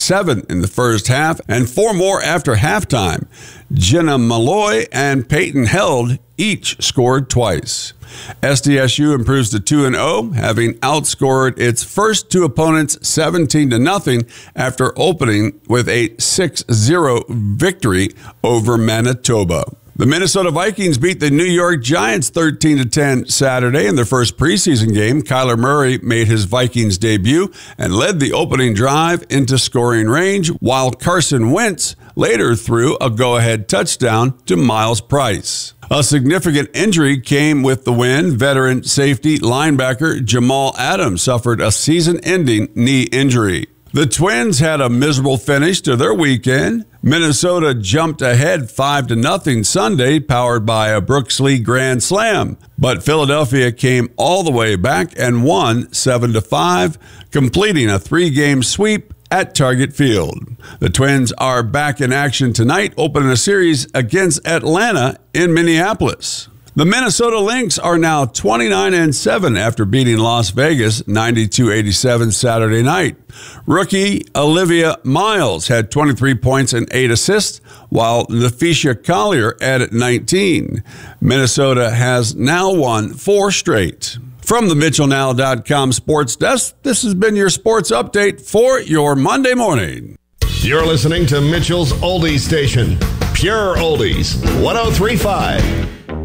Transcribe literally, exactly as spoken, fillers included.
seven in the first half, and four more after halftime. Jenna Malloy and Peyton Held each scored twice. S D S U improves to two and oh, having outscored its first two opponents seventeen to nothing after opening with a six zero victory over Manitoba. The Minnesota Vikings beat the New York Giants thirteen to ten Saturday in their first preseason game. Kyler Murray made his Vikings debut and led the opening drive into scoring range, while Carson Wentz later threw a go-ahead touchdown to Miles Price. A significant injury came with the win. Veteran safety linebacker Jamal Adams suffered a season-ending knee injury. The Twins had a miserable finish to their weekend. Minnesota jumped ahead five to nothing Sunday, powered by a Brooks Lee grand slam. But Philadelphia came all the way back and won seven to five, completing a three-game sweep at Target Field. The Twins are back in action tonight, opening a series against Atlanta in Minneapolis. The Minnesota Lynx are now twenty-nine and seven after beating Las Vegas ninety-two eighty-seven Saturday night. Rookie Olivia Miles had twenty-three points and eight assists, while Nephesia Collier added nineteen. Minnesota has now won four straight. From the Mitchell Now dot com sports desk, this has been your sports update for your Monday morning. You're listening to Mitchell's Oldies Station, Pure Oldies, one oh three point five.